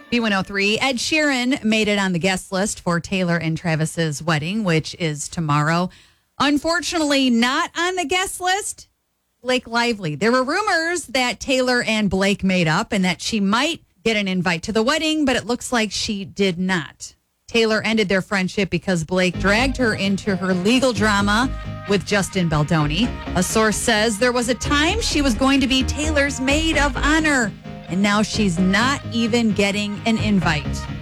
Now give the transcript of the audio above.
B103, Ed Sheeran made it on the guest list for Taylor and Travis's wedding, which is tomorrow. Unfortunately, not on the guest list, Blake Lively. There were rumors that Taylor and Blake made up and that she might get an invite to the wedding, but it looks like she did not. Taylor ended their friendship because Blake dragged her into her legal drama with Justin Baldoni. A source says there was a time she was going to be Taylor's maid of honor, and now she's not even getting an invite.